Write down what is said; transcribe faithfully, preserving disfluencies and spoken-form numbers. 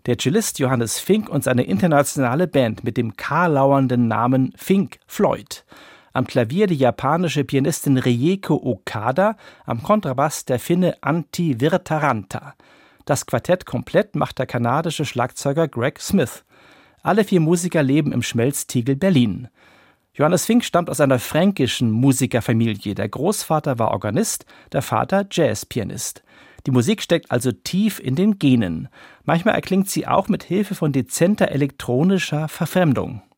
Der Cellist Johannes Fink und seine internationale Band mit dem karlauernden Namen Pink Floyd. Am Klavier die japanische Pianistin Rieko Okada, am Kontrabass der Finne Antti Virtaranta. Das Quartett komplett macht der kanadische Schlagzeuger Greg Smith. Alle vier Musiker leben im Schmelztiegel Berlin. Johannes Fink stammt aus einer fränkischen Musikerfamilie. Der Großvater war Organist, der Vater Jazzpianist. Die Musik steckt also tief in den Genen. Manchmal erklingt sie auch mit Hilfe von dezenter elektronischer Verfremdung.